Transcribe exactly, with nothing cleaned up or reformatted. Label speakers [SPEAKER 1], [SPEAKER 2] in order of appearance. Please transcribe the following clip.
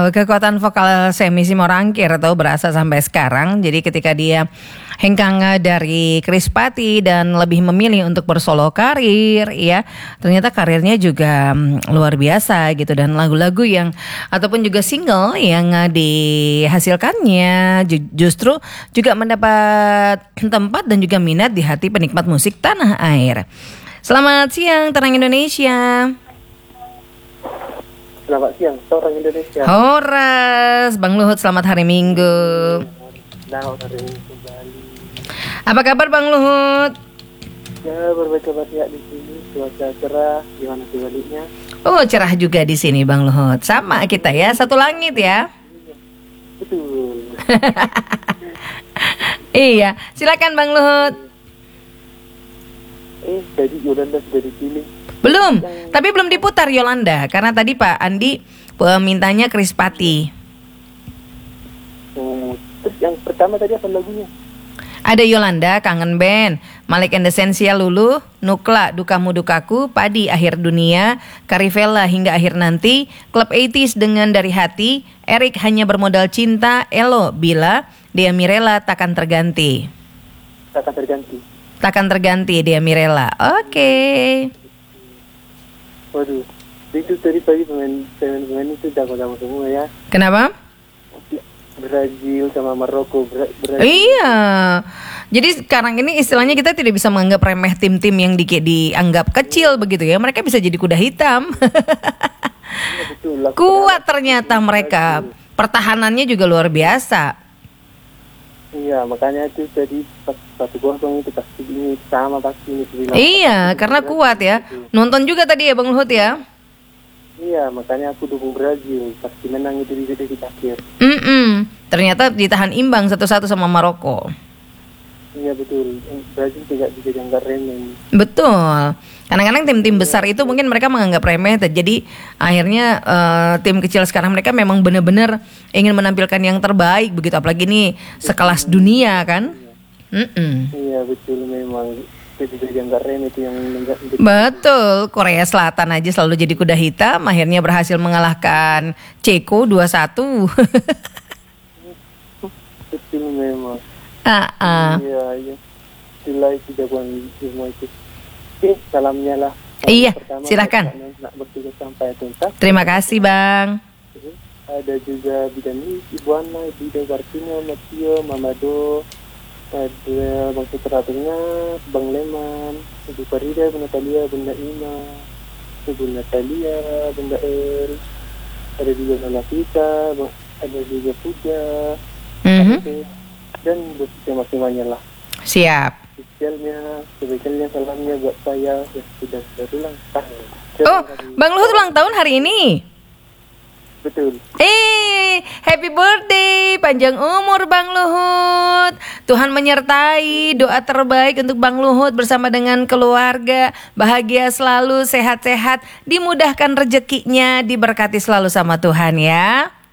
[SPEAKER 1] kekuatan vokal Semi Simorangkir atau berasa sampai sekarang. Jadi ketika dia hengkang dari Krispatih dan lebih memilih untuk bersolo karir, ya ternyata karirnya juga mm, luar biasa gitu, dan lagu-lagu yang ataupun juga single yang uh, dihasilkannya ju- justru juga mendapat tempat dan juga minat di hati penikmat musik tanah air. Selamat siang Terang Indonesia.
[SPEAKER 2] Selamat siang, Torang Indonesia.
[SPEAKER 1] Horas, Bang Luhut, selamat hari Minggu.
[SPEAKER 2] Selamat hari Minggu kembali.
[SPEAKER 1] Apa kabar Bang Luhut?
[SPEAKER 2] Ya, berbaik kabar ya di sini. Cuaca cerah, gimana sebaliknya?
[SPEAKER 1] Oh, cerah juga di sini Bang Luhut. Sama kita ya, satu langit ya.
[SPEAKER 2] Betul.
[SPEAKER 1] Iya, silakan Bang Luhut.
[SPEAKER 2] Eh, tadi Yolanda sudah dipilih.
[SPEAKER 1] Belum, tapi belum diputar Yolanda karena tadi Pak Andi eh, mintanya Krispatih.
[SPEAKER 2] Hmm, terus yang pertama tadi apa lagunya?
[SPEAKER 1] Ada Yolanda, Kangen Band, Malik and the Sensia, Lulu, Nukla, Dukamu Dukaku, Padi, Akhir Dunia, Karivella, Hingga Akhir Nanti, Club delapan puluh dengan Dari Hati, Erik, Hanya Bermodal Cinta, Elo, Bila, Dea Mirella, Takkan Terganti.
[SPEAKER 2] Takkan terganti.
[SPEAKER 1] Takkan Terganti, Dea Mirella. Oke.
[SPEAKER 2] Waduh, itu tadi pagi pemain pemain itu jago-jago semua ya.
[SPEAKER 1] Kenapa?
[SPEAKER 2] Brazil sama Maroko. Bra- Brazil.
[SPEAKER 1] Iya. Jadi sekarang ini istilahnya kita tidak bisa menganggap remeh tim-tim yang di, dianggap kecil begitu ya. Mereka bisa jadi kuda hitam.
[SPEAKER 2] Ya, betul. Laku
[SPEAKER 1] Kuat
[SPEAKER 2] terhadap
[SPEAKER 1] ternyata mereka.
[SPEAKER 2] Brazil.
[SPEAKER 1] Pertahanannya juga luar biasa.
[SPEAKER 2] Iya, makanya itu tadi pas satu gosong itu pasti ini sama pasti ini. Bilang,
[SPEAKER 1] Iya,
[SPEAKER 2] pasti
[SPEAKER 1] karena
[SPEAKER 2] Brazil
[SPEAKER 1] kuat ya.
[SPEAKER 2] gitu.
[SPEAKER 1] Nonton juga tadi ya Bang Luhut ya.
[SPEAKER 2] Iya, makanya aku dukung Brazil. Pasti menang itu di detik akhir.
[SPEAKER 1] Mm-mm. Ternyata ditahan imbang satu-satu sama Maroko.
[SPEAKER 2] Iya betul. Brazil tidak bisa dianggap remeh.
[SPEAKER 1] Betul. Kadang-kadang tim-tim besar itu mungkin mereka menganggap remeh. Jadi akhirnya eh, tim kecil sekarang mereka memang benar-benar ingin menampilkan yang terbaik begitu. Apalagi ini sekelas dunia kan. Mm-mm.
[SPEAKER 2] Iya betul, memang tidak bisa dianggap remeh itu yang menanggap.
[SPEAKER 1] Betul, Korea Selatan aja selalu jadi kuda hitam, akhirnya berhasil mengalahkan Ceko dua satu.
[SPEAKER 2] Betul memang.
[SPEAKER 1] Ah, ah.
[SPEAKER 2] Iya, iya. Itulah itu jagoan semua itu. Oke, salamnya lah. Salam
[SPEAKER 1] Iya,
[SPEAKER 2] pertama,
[SPEAKER 1] silakan.
[SPEAKER 2] Nak bertugas sampai tuntas.
[SPEAKER 1] Terima kasih Bang.
[SPEAKER 2] Ada juga Bidani, Ibu Ana, Bida Gartino, Matio, Mamado, ada Bang Sutra Tengah, Bang Leman, Ibu Farida, Bunda Talia, Bunda Ima, Ibu Natalia, Bunda El, ada juga Nana Vita, ada juga Puja,
[SPEAKER 1] Mhm.
[SPEAKER 2] dan buat masing-masingnya lah.
[SPEAKER 1] Siap.
[SPEAKER 2] Spesialnya, spesialnya salamnya buat saya yang sudah berulang tahun.
[SPEAKER 1] Oh, Bang Luhut ulang tahun hari ini.
[SPEAKER 2] Betul.
[SPEAKER 1] Eh, happy birthday, panjang umur Bang Luhut. Tuhan menyertai, doa terbaik untuk Bang Luhut bersama dengan keluarga. Bahagia selalu, sehat-sehat, dimudahkan rezekinya, diberkati selalu sama Tuhan ya.